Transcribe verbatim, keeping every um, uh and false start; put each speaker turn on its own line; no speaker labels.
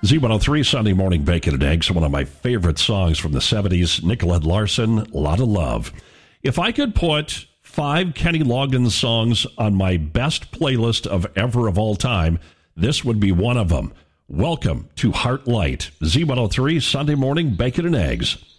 Z one oh three Sunday Morning Bacon and Eggs, one of my favorite songs from the seventies, Nicolette Larson, Lot of Love. If I could put five Kenny Loggins songs on my best playlist of ever of all time, this would be one of them. Welcome to Heart Light, Z one oh three Sunday Morning Bacon and Eggs.